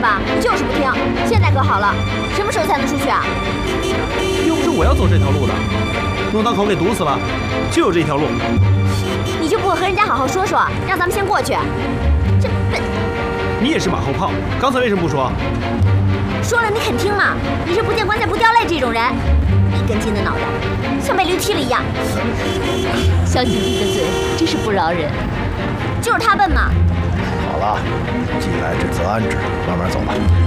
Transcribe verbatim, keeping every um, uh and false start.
吧？你就是不听。现在可好了，什么时候才能出去啊？ 又不是我要走这条路的，弄堂口给堵死了，就有这条路。 你就不会和人家好好说说，让咱们先过去？真笨！ 你也是马后炮，刚才为什么不说？ 说了你肯听吗？你是不见棺材不掉泪这种人，一根筋的脑袋，像被驴踢了一样。 小姐弟的嘴真是不饶人。 就是他笨嘛。 好了，既来之则安之，慢慢走吧。